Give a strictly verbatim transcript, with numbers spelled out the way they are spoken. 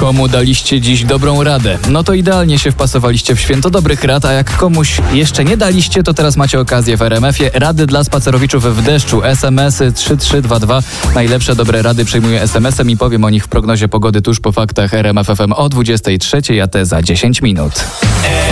Komu daliście dziś dobrą radę? No to idealnie się wpasowaliście w święto dobrych rad, a jak komuś jeszcze nie daliście, to teraz macie okazję w R M F-ie. Rady dla spacerowiczów w deszczu. S M S y trzy trzy dwa dwa. Najlepsze dobre rady przyjmuję es em esem i powiem o nich w prognozie pogody tuż po faktach R M F F M o dwudziestej trzeciej, a te za dziesięć minut.